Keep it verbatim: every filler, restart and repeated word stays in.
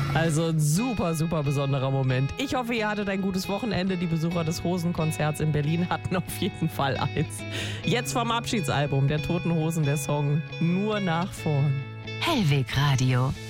Also ein super, super besonderer Moment. Ich hoffe, ihr hattet ein gutes Wochenende. Die Besucher des Hosenkonzerts in Berlin hatten auf jeden Fall eins. Jetzt vom Abschiedsalbum der Toten Hosen der Song Nur nach vorn. Hellweg Radio.